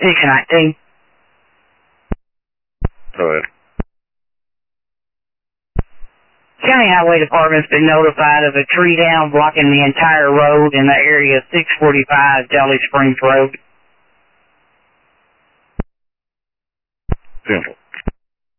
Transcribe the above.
619. Go ahead. County Highway Department's been notified of a tree down blocking the entire road in the area of 645 Jolly Springs Road. Central.